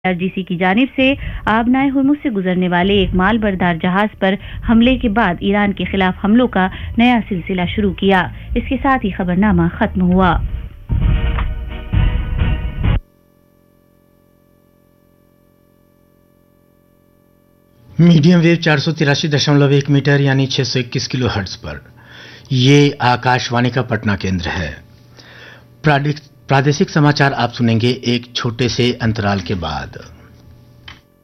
IRGC की जानिब से आबनाए हुर्मुज से गुजरने वाले एक माल बरदार जहाज पर हमले के बाद ईरान के खिलाफ हमलों का नया सिलसिला शुरू किया। इसके साथ ही खबरनामा खत्म हुआ। मीडियम वेव 483.1 मीटर यानी 621 किलो हर्ट्ज पर ये आकाशवाणी का पटना केंद्र है। प्रादेशिक समाचार आप सुनेंगे एक छोटे से अंतराल के बाद।